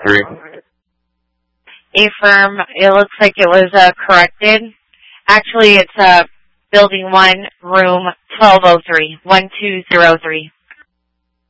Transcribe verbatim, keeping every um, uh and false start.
three. Affirm, it looks like it was uh, corrected. Actually, it's uh, building one, room twelve oh three, one two zero three.